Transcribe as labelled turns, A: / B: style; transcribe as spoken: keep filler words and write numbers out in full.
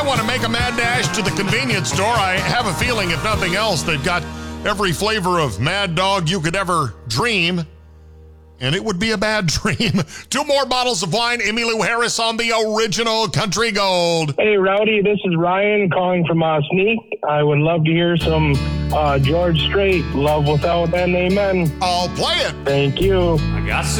A: I want to make a mad dash to the convenience store. I have a feeling, if nothing else, they've got every flavor of Mad Dog you could ever dream. And it would be a bad dream. Two more bottles of wine. Emmylou Harris on the original Country Gold.
B: Hey, Rowdy, this is Ryan calling from uh, Sneak. I would love to hear some uh, George Strait, Love Without an Amen.
A: I'll play it.
B: Thank you.
C: I got